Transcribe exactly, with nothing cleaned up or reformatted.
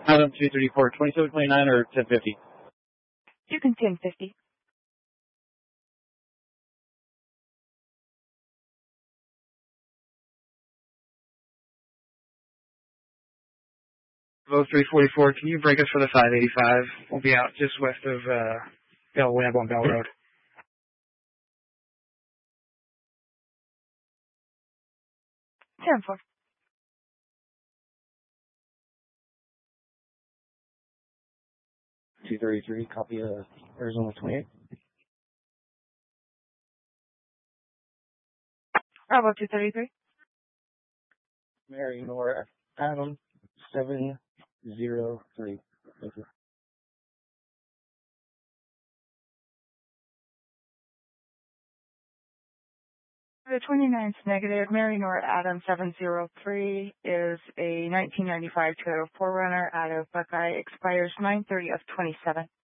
Adam two thirty-four, twenty-seven twenty-nine or ten fifty? You can ten fifty. Vote three forty-four, can you break us for the five eighty-five? We'll be out just west of uh, Bell Web on Bell Road. ten four. two thirty-three, copy of Arizona twenty-eight. Bravo two thirty-three. Mary Nora Adam seven zero three. Thank you. The twenty-ninth negative, Mary Nora Adam seven zero three is a nineteen ninety-five Toyota four runner out of Buckeye, expires nine thirty of twenty-seven.